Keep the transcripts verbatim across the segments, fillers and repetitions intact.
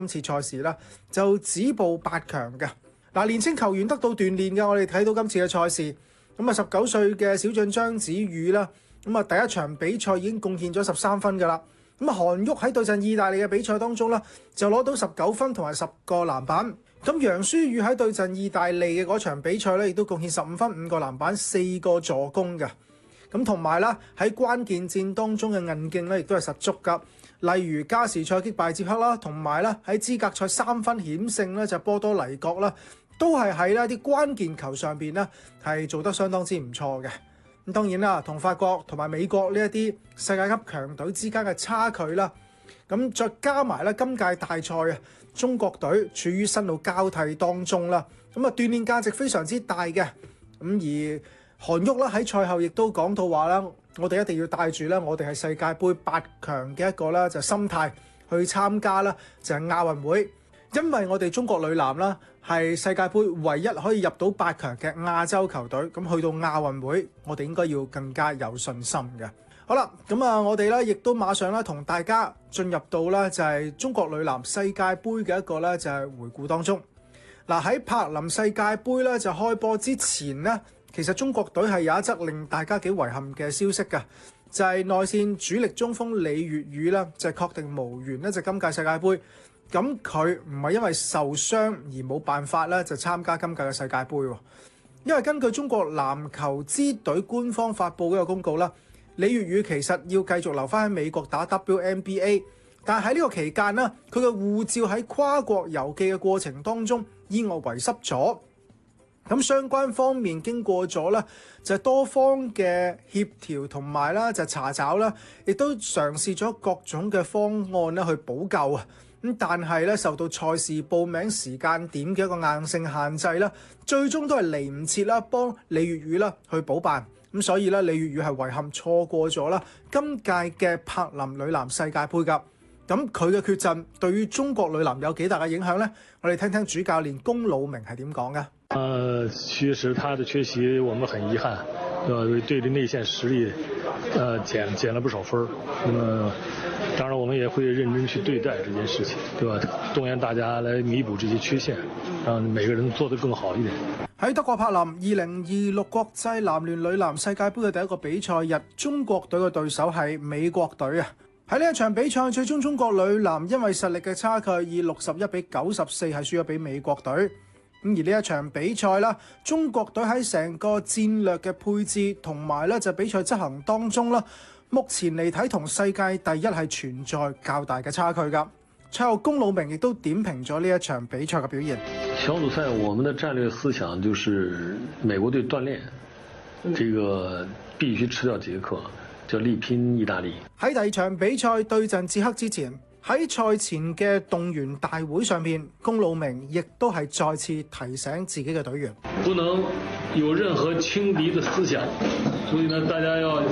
今次賽事咧就止步八強嘅。嗱，年青球員得到鍛鍊嘅，我哋睇到今次嘅賽事，咁啊十九歲嘅小將張子宇啦，咁啊第一場比賽已經貢獻咗十三分㗎啦。咁啊韓旭喺對陣意大利嘅比賽當中啦，就攞到十九分同埋十個籃板。咁楊舒宇喺對陣意大利嘅嗰場比賽咧，亦都貢獻十五分、五個籃板、四個助攻嘅。咁同埋啦，喺關鍵戰當中嘅韌勁咧，亦都係十足㗎。例如加時賽擊敗捷克啦，同埋咧喺資格賽三分險勝咧就波多黎各啦，都係喺呢啲關鍵球上邊咧係做得相當之唔錯嘅。咁當然啦，同法國同埋美國呢一啲世界級強隊之間嘅差距啦，咁再加埋咧今屆大賽啊，中國隊處於新老交替當中啦，咁啊鍛鍊價值非常之大嘅。咁而韓旭啦喺賽後亦都講到話啦，我哋一定要帶住咧，我哋係世界盃八強嘅一個咧就心態去參加啦，就係亞運會，因為我哋中國女籃啦係世界盃唯一可以入到八強嘅亞洲球隊，咁去到亞運會，我哋應該要更加有信心嘅。好啦，咁啊，我哋咧亦都馬上咧同大家進入到咧就係中國女籃世界盃嘅一個咧就係回顧當中。嗱，喺柏林世界盃咧就開波之前呢，其實中國隊係有一則令大家幾遺憾嘅消息㗎，就係內線主力中鋒李月宇啦，就係確定無緣呢就今屆世界盃。咁佢唔係因為受傷而冇辦法咧就參加今屆嘅世界盃喎，因為根據中國籃球支隊官方發布嘅一個公告啦，李月宇其實要繼續留翻喺美國打 W N B A， 但係喺呢個期間呢，佢嘅護照喺跨國郵寄嘅過程當中意外遺失咗。咁相關方面經過咗咧，就係多方嘅協調同埋啦，就查找啦，亦都嘗試咗各種嘅方案咧去補救啊。咁但係咧受到賽事報名時間點嘅一個硬性限制啦，最終都係嚟唔切啦，幫李月宇啦去補辦。咁所以咧，李月宇係遺憾錯過咗啦今屆嘅柏林女籃世界盃㗎。咁佢嘅缺陣對於中國女籃有幾大嘅影響呢？我哋聽聽主教練龔魯明係點講嘅。 呃，確實他的缺席我們很遺憾，呃，對着內線實力，呃，減減了不少分。那麼當然我們也會認真去對待這件事情，對吧？動員大家來彌補這些缺陷，讓每個人做得更好一點。 喺德國柏林二零二六國際男聯女籃世界盃嘅第一個比賽日，中國隊嘅對手係美國隊啊。喺呢一場比賽，最終中國女籃因為實力嘅差距，以六十一比九十四係輸咗俾美國隊。咁而呢一場比賽啦，中國隊喺成個戰略嘅配置同埋咧就比賽執行當中啦，目前嚟睇同世界第一係存在較大嘅差距㗎。賽後龔魯明亦都點評咗呢一場比賽嘅表現。 小組賽我們的戰略思想就是美國隊鍛鍊，這個必須吃掉捷克，就力拼意大利。 喺第二場比賽對陣捷克之前，喺賽前嘅動員大會上面，龔魯明亦都係再次提醒自己嘅隊員， 不能有任何輕敵的思想，所以呢，大家要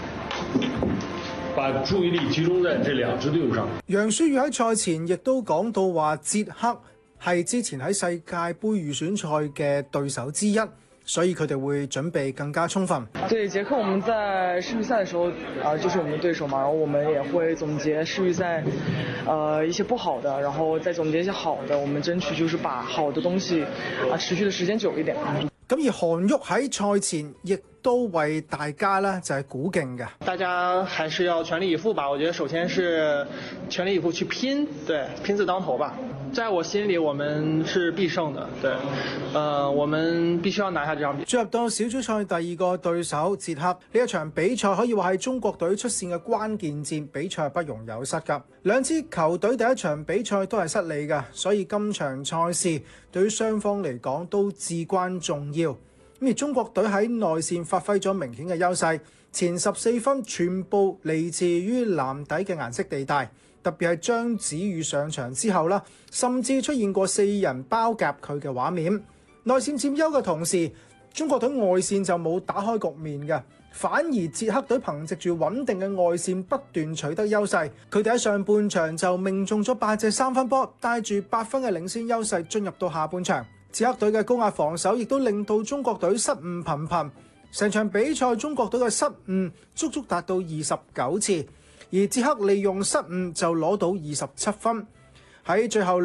把注意力集中在這兩支隊伍上。 楊舒宇喺賽前亦都講到話，捷克係之前喺世界盃預選賽嘅對手之一。所以佢哋會準備更加充分。 對捷克，我們在世預賽的時候，啊、呃，就是我們的對手嘛，然後我們也會總結世預賽，呃，一些不好的，然後再總結一些好的，我們爭取就是把好的東西，啊、呃，持續的時間久一點。 咁而韓旭喺賽前亦都為大家咧就係鼓勁嘅。 大家還是要全力以赴吧，我覺得首先是全力以赴去拼，對，拼字當頭吧。在我心裡，我們是必勝的，對，呃，我們必須要拿下這場比賽。 進入到小組賽第二個對手捷克，呢一場比賽可以話係中國隊出線嘅關鍵戰，比賽不容有失㗎。兩支球隊第一場比賽都係失利㗎，所以今場賽事對於雙方嚟講都至關重要。咁而中國隊喺內線發揮咗明顯嘅優勢，前十四分全部嚟自於籃底嘅顏色地帶。特別係張子宇上場之後啦，甚至出現過四人包夾佢嘅畫面。內線佔優嘅同時，中國隊外線就冇打開局面嘅，反而捷克隊憑藉住穩定嘅外線不斷取得優勢。佢哋喺上半場就命中咗八隻三分波，帶住八分嘅領先優勢進入到下半場。捷克隊嘅高壓防守亦都令到中國隊失誤頻頻。成場比賽中國隊嘅失誤足足達到二十九次。而捷克利用失誤就攞到二十七分。 喺最後